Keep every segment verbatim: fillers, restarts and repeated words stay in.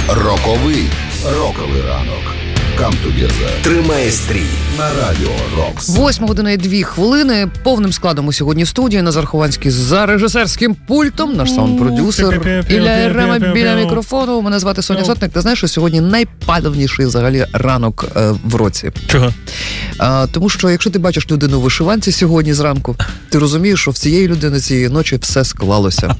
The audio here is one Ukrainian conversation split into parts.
Роковий роковий ранок. Come together. Тримає стрій на Радіо Рокс. Восьма година і дві хвилини. Повним складом у сьогодні в студії. Назар Хованський за режисерським пультом. Наш саунд-продюсер. Ілля Єрема біля мікрофону. Мене звати Соня Сотник. Ти знаєш, що сьогодні найпадовніший взагалі ранок е, в році. Чого? А, тому що якщо ти бачиш людину в вишиванці сьогодні зранку, ти розумієш, що в цієї людини цієї ночі все склалося.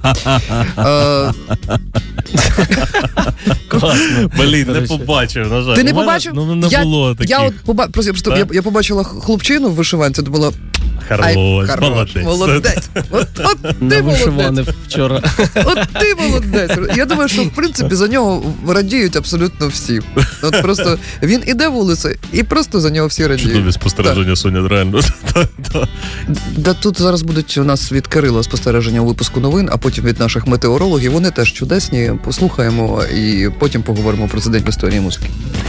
Класно. Блін, не побачив, на жаль. Ти не побачив? Ну, не я, було таких. Я, от поба... Просто, просто, я, я побачила хлопчину в вишиванці, то було... Хорош, Ай, молодець. Молодець. От, от ти молодець. Вчора. От ти молодець. Я думаю, що в принципі за нього радіють абсолютно всі. От просто він іде вулицею і просто за нього всі радіють. Чудові спостереження, Соня, реально. Да тут зараз будуть у нас від Кирила спостереження у випуску новин, а потім від наших метеорологів. Вони теж чудесні. Послухаємо і потім поговоримо про це день в історії музики.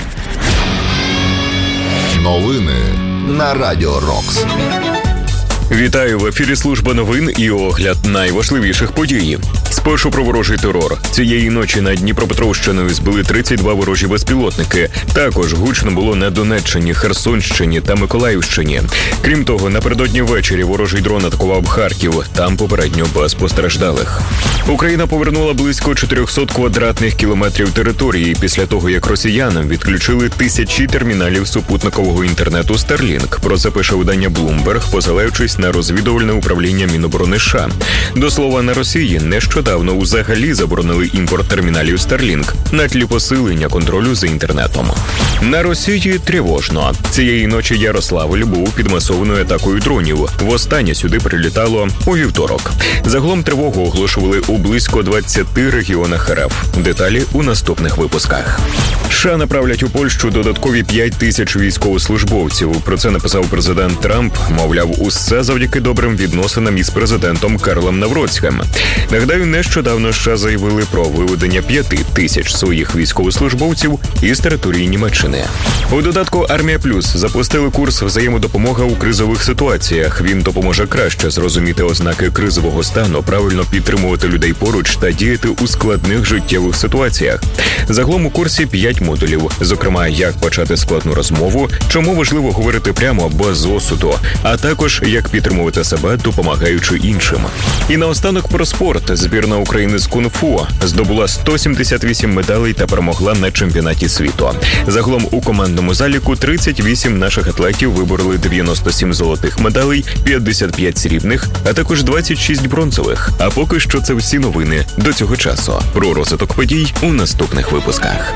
Новини на Радіо Рокс. Вітаю, в ефірі служба новин і огляд найважливіших подій. Спершу про ворожий терор. Цієї ночі над Дніпропетровщиною збили тридцять два ворожі безпілотники. Також гучно було на Донеччині, Херсонщині та Миколаївщині. Крім того, напередодні ввечері ворожий дрон атакував Харків. Там попередньо без постраждалих. Україна повернула близько чотириста квадратних кілометрів території після того, як росіянам відключили тисячі терміналів супутникового інтернету Starlink. Про це пише видання Bloomberg, посилаючись на розвідувальне управління Міноборони США. До слова, на Росії нещодавно взагалі заборонили імпорт терміналів Starlink на тлі посилення контролю за інтернетом. На Росії тривожно. Цієї ночі Ярославль був під масованою атакою дронів. Востаннє сюди прилітало у вівторок. Загалом тривогу оголошували у близько двадцяти регіонах РФ. Деталі у наступних випусках. США направлять у Польщу додаткові п'ять тисяч військовослужбовців. Про це написав президент Трамп. Мовляв, усе завдяки добрим відносинам із президентом Карлом Навроцьким. Нагадаю, нещодавно США заявили про виведення п'яти тисяч своїх військовослужбовців із території Німеччини. У додатку «Армія Плюс» запустили курс «Взаємодопомога у кризових ситуаціях». Він допоможе краще зрозуміти ознаки кризового стану, правильно підтримувати людей поруч та діяти у складних життєвих ситуаціях. Загалом у курсі п'ять модулів, зокрема, як почати складну розмову, чому важливо говорити прямо без осуду, а також як підтримувати себе, допомагаючи іншим. І наостанок про спорт. Збірна України з кунг-фу здобула сто сімдесят вісім медалей та перемогла на чемпіонаті світу. Загалом у командному заліку тридцять вісім наших атлетів вибороли дев'яносто сім золотих медалей, п'ятдесят п'ять срібних, а також двадцять шість бронзових. А поки що це всі новини до цього часу. Про розвиток подій у наступних випусках.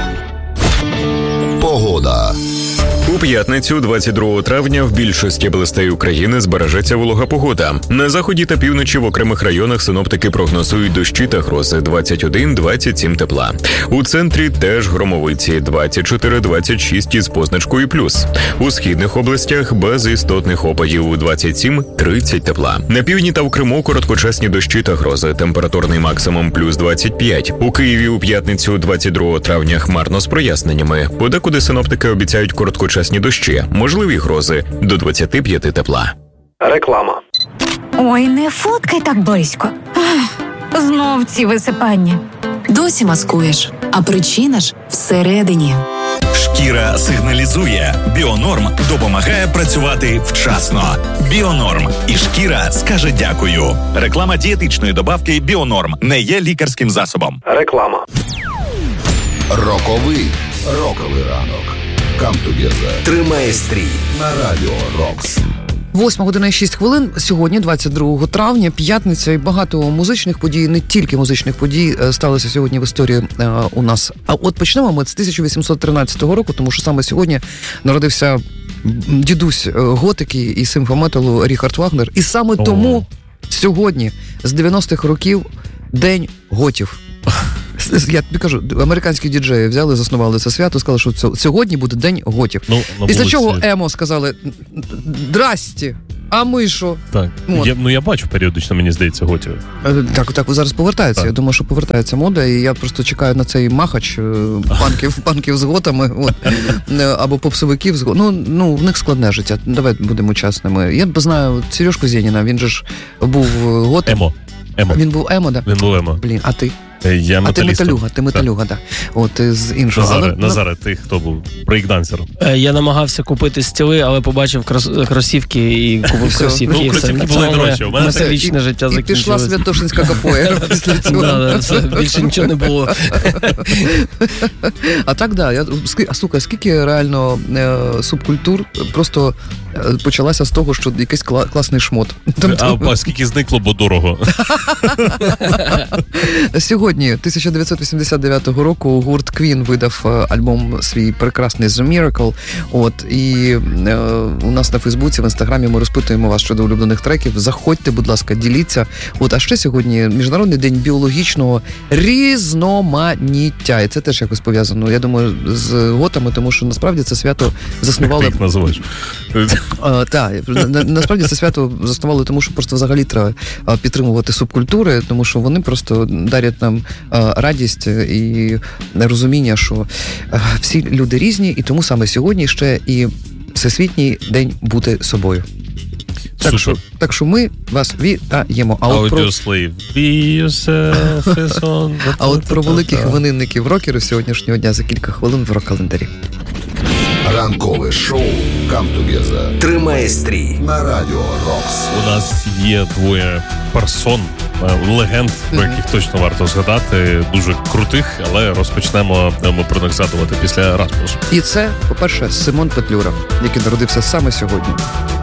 Погода. У п'ятницю, двадцять другого травня, в більшості областей України збережеться волога погода. На заході та півночі в окремих районах синоптики прогнозують дощі та грози двадцять один - двадцять сім тепла. У центрі теж громовиці двадцять чотири - двадцять шість із позначкою плюс. У східних областях без істотних опадів двадцять сім - тридцять тепла. На півдні та в Криму короткочасні дощі та грози. Температурний максимум плюс двадцять п'ять. У Києві у п'ятницю, двадцять другого травня, хмарно з проясненнями. Подекуди синоптики обіцяють короткочасні дощі, можливі грози до двадцяти п'яти тепла. Реклама. Ой, не фоткай так близько. Ах, знов ці висипання. Досі маскуєш, а причина ж всередині. Шкіра сигналізує. Біонорм допомагає працювати вчасно. Біонорм. І шкіра скаже дякую. Реклама дієтичної добавки Біонорм не є лікарським засобом. Реклама. Роковий роковий ранок. Come together. Тримає стрій на Радіо Рокс. Восьма година і шість хвилин. Сьогодні, двадцять другого травня, п'ятниця, і багато музичних подій, не тільки музичних подій, сталося сьогодні в історії е, у нас. А от почнемо ми з тисяча вісімсот тринадцятого року, тому що саме сьогодні народився дідусь готики і симфометалу Ріхард Вагнер. І саме О. тому сьогодні, з дев'яностих років, День готів. Я тобі кажу, американські діджеї взяли, заснували це свято, сказали, що сьогодні буде День готів. Ну, Після вулиці... чого емо сказали: «Здрасті, а ми що?» Так, я, ну я бачу періодично, мені здається, готів. Так, так, зараз повертається. Так. Я думаю, що повертається мода, і я просто чекаю на цей махач панків, панків з готами, от, або попсовиків з готами. Ну, ну, в них складне життя, давай будемо чесними. Я знаю Сережку Зєніна, він же ж був готом. Емо. Емо. Він був емо, да? Він був емо. Блін, а ти? Я а ти металюга, ти Так. металюга, так. От з іншого. Назаре, Але- Назаре, ти хто був? Брейкдансер. Е, Я намагався купити стіли, але побачив крос- кросівки і купив Все. кросівки. Ну, і все. кросівки На були цьому дорожчі. У мене металічне І- життя І пішла закінчилось. Святошинська капоїра після цього. Да, да, все, більше нічого не було. А так, да, я ски- а слухай, скільки реально е, субкультур просто е, почалася з того, що якийсь кла- класний шмот. Тобто, А, а скільки зникло, бо дорого. сьогодні, тисяча дев'ятсот вісімдесят дев'ятого року, гурт Queen видав е, альбом свій прекрасний The Miracle. От, і е, у нас на Фейсбуці, в Інстаграмі ми розпитуємо вас щодо улюблених треків. Заходьте, будь ласка, діліться. От, а ще сьогодні Міжнародний день біологічного різноманіття. І це теж якось пов'язано, я думаю, з готами, тому що насправді це свято Ти заснували. їх називаєш. А, так, на, насправді це свято заснували, тому що просто взагалі треба а, підтримувати субкультури, тому що вони просто дарять нам а, радість і розуміння, що а, всі люди різні, і тому саме сьогодні ще і Всесвітній день бути собою. Так що, так що ми вас вітаємо. А от про, Audioslave. Be yourself is on the- а от про великих іменинників рокерів сьогоднішнього дня за кілька хвилин в рок-календарі. Ранкове шоу «Come Together» Тримає стрій на Радіо Рокс. У нас є двоє персон, е, легенд, про яких точно варто згадати, дуже крутих, але розпочнемо ми про них згадувати після Расмусу. І це, по-перше, Симон Петлюра, який народився саме сьогодні.